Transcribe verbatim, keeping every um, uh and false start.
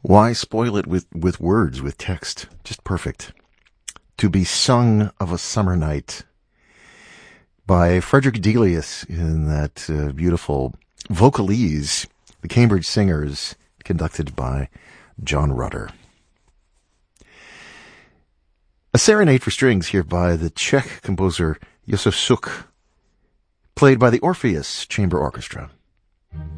Why spoil it with, with words, with text? Just perfect. To be Sung of a Summer Night by Frederick Delius in that uh, beautiful Vocalese, the Cambridge Singers, conducted by John Rutter. A serenade for strings here by the Czech composer Josef Suk, played by the Orpheus Chamber Orchestra.